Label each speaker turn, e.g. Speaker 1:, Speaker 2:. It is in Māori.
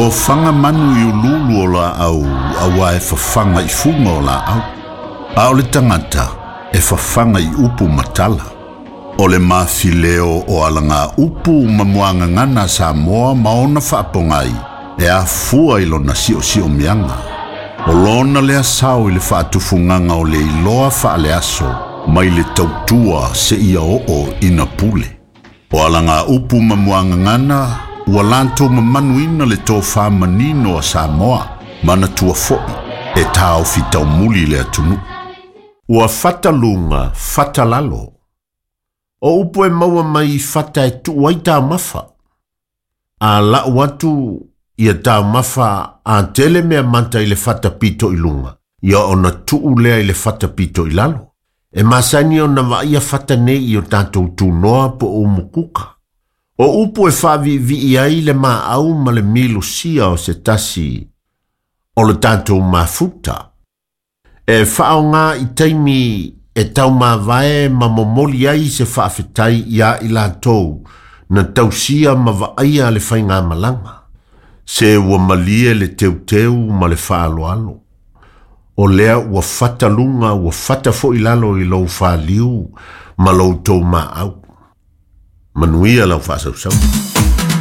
Speaker 1: fanga manu i ululu o la au, awa e fafanga I funga o la au. A o le tangata e fafanga I upu matala. O le mafileo o alanga upu mamuanga ngana Samoa maona whaapongai e a fua ilo na sio mianga. O lona lea sao I le whaatufunganga o le iloa whaale aso mai le tautua se ia o ina pule. O alanga upu mamuanga ngana ua lanto mamanuina le tō whamanino a Samoa mana tua fo'i e tāo fitau muli le atunu. Ua fatalunga fatalalo. O upu e maua mai fata e tu ai tā mafa. A la watu ia tā mafa a tele mea manta I le fata pito I lunga. Ia ona tuu lea I le fata pito I lalo. E masani ona waia fata nei I o tātou tūnoa po o mukuka. O upu e whavi vi ai le maa au ma le milu sia o se tasi o le tātou mafuta. E whao ngā I taimi e tau maa vae ma momoli ai se whaafetai ia I lātou na tausia ma waaia le whainga malanga. Se ua malie le teuteu ma le whaaloalo. O lea ua fatalunga ua fata fo I lalo I lau whaaliu ma lau tau maa au. Manuia lau whaasau sau.